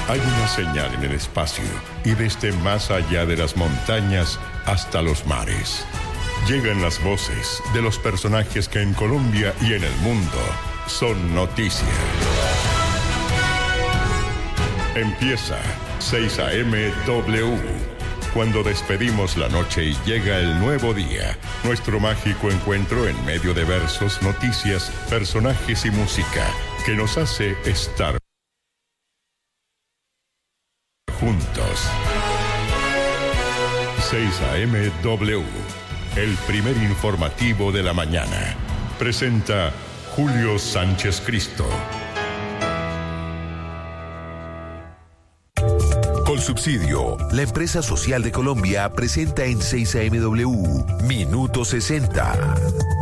Hay una señal en el espacio y desde más allá de las montañas hasta los mares. Llegan las voces de los personajes que en Colombia y en el mundo son noticia. Empieza 6 a.m. W. Cuando despedimos la noche y llega el nuevo día, nuestro mágico encuentro en medio de versos, noticias, personajes y música que nos hace estar juntos. 6 a.m. W, el primer informativo de la mañana. Presenta Julio Sánchez Cristo. Colsubsidio, la empresa social de Colombia, presenta en 6 a.m. W, Minuto 60.